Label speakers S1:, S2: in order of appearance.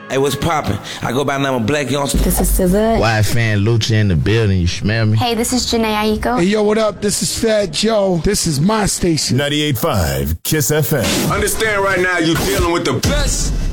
S1: Hey, what's poppin'? I go by the name of Black Youngster.
S2: This is SZA.
S3: Wide fan Lucha in the building, you smell me?
S2: Hey, this is Janae Aiko.
S4: Hey, yo, what up? This is Fat Joe. This is my station.
S5: 98.5 KISS FM.
S6: Understand right now you're dealing with the best